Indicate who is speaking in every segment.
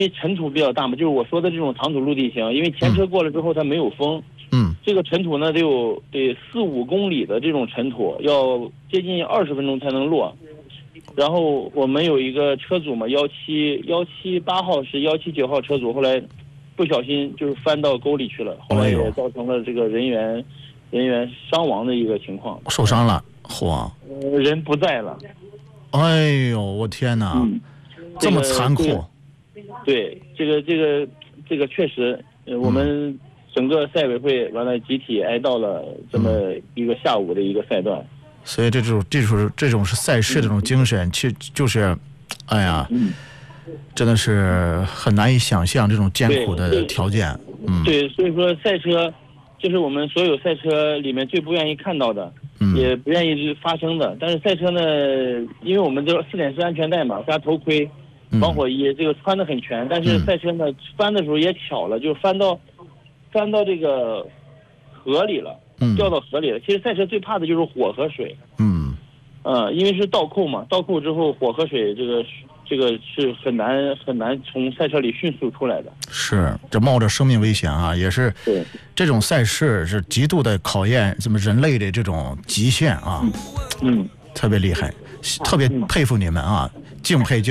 Speaker 1: 因为尘土比较大嘛，就是我说的这种长途陆地型，因为前车过了之后它没有风，这个尘土呢得4-5公里的这种尘土，要接近20分钟才能落。然后我们有一个车组嘛，178号是179号车组，后来不小心就是翻到沟里去了，后来也造成了这个人员伤亡的一个情况，
Speaker 2: 受伤了，嚯，
Speaker 1: 人不在了。
Speaker 2: 哎呦，我天哪，这么残酷！
Speaker 1: 对，这个确实，我们整个赛委会完了集体哀悼了这么一个下午的一个赛段。
Speaker 2: 所以这种是赛事的这种精神，其实就是，哎呀，真的是很难以想象这种艰苦的条件。
Speaker 1: 对，所以说赛车就是我们所有赛车里面最不愿意看到的，也不愿意发生的。但是赛车呢，因为我们这4.4安全带嘛，加头盔、防火衣，这个穿得很全。但是赛车呢，翻的时候也巧了，就翻到这个河里了。掉到河里了。其实赛车最怕的就是火和水。因为是倒扣嘛，倒扣之后火和水这个是很难从赛车里迅速出来的。是，
Speaker 2: 这冒着生命危险啊，也是。对，这种赛事是极度的考验咱们人类的这种极限啊。特别厉害，特别佩服你们啊，敬佩。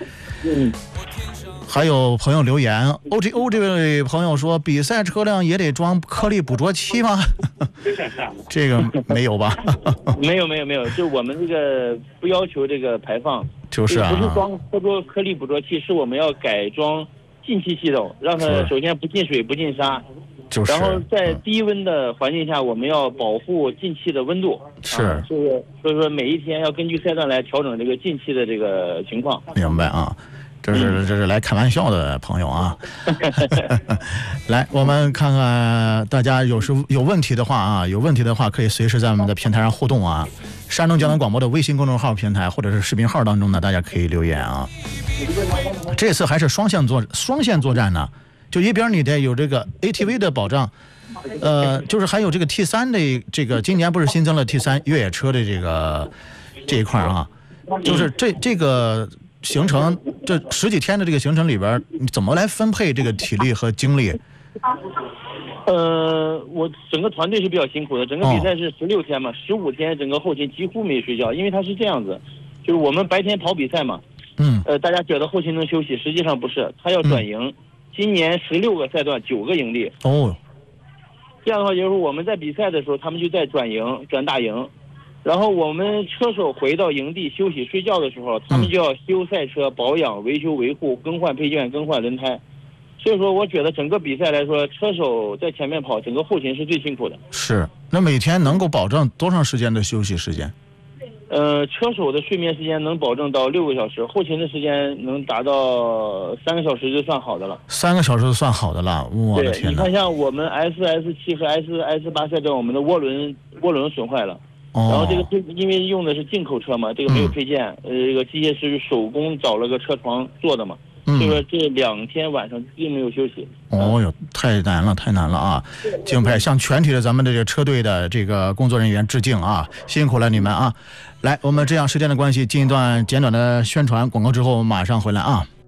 Speaker 2: 还有朋友留言 ，OGO 这位朋友说，比赛车辆也得装颗粒捕捉器吗？这个没有吧？
Speaker 1: 没有，就我们这个不要求这个排放，
Speaker 2: 就是啊，
Speaker 1: 不是装颗粒捕捉器，是我们要改装进气系统，让它首先不进水不进沙，然后在低温的环境下，我们要保护进气的温度。是，所以说每一天要根据赛段来调整这个进气的这个情况。
Speaker 2: 明白啊。这是来开玩笑的朋友啊。来，我们看看大家有问题的话可以随时在我们的平台上互动啊。山东交通广播的微信公众号平台或者是视频号当中呢，大家可以留言啊。这次还是双线作战呢，就一边你得有这个 ATV 的保障，就是还有这个 T3 的这个今年不是新增了 T3 越野车的这一块啊，就是这个行程，这10几天的这个行程里边，你怎么来分配这个体力和精力？
Speaker 1: 我整个团队是比较辛苦的，整个比赛是16天嘛，15天整个后勤几乎没睡觉，因为它是这样子，就是我们白天跑比赛嘛，大家觉得后勤能休息，实际上不是，它要转营，今年16个赛段9个营地。这样的话就是我们在比赛的时候，他们就在转大营。然后我们车手回到营地休息睡觉的时候，他们就要修赛车、保养、维修、维护、更换配件、更换轮胎。所以说，我觉得整个比赛来说，车手在前面跑，整个后勤是最辛苦的。是，那每天能够保证多长时间的休息时间？车手的睡眠时间能保证到6个小时，后勤的时间能达到3个小时就算好的了。3个小时就算好的了，我的天哪！你看，像我们 S7和 S8赛段，我们的涡轮损坏了。然后这个因为用的是进口车嘛，这个没有配件，这个机械师手工找了个车床做的嘛，所以说这2天晚上并没有休息。太难了啊！敬佩，向全体的咱们这个车队的这个工作人员致敬啊，辛苦了你们啊！来，我们这样时间的关系，进一段简短的宣传广告之后马上回来啊。